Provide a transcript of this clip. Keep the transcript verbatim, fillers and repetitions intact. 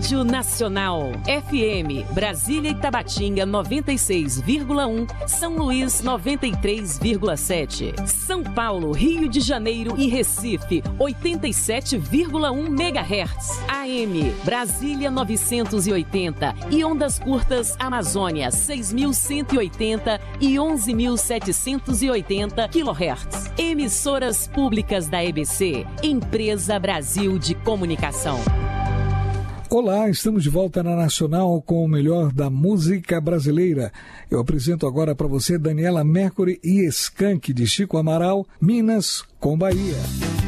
Rádio Nacional. F M, Brasília e Tabatinga noventa e seis vírgula um, São Luís noventa e três vírgula sete. São Paulo, Rio de Janeiro e Recife oitenta e sete vírgula um megahertz. A M, Brasília novecentos e oitenta e ondas curtas Amazônia seis mil cento e oitenta e onze mil setecentos e oitenta quilohertz. Emissoras públicas da E B C, Empresa Brasil de Comunicação. Olá, estamos de volta na Nacional com o melhor da música brasileira. Eu apresento agora para você Daniela Mercury e Skank de Chico Amaral, Minas com Bahia.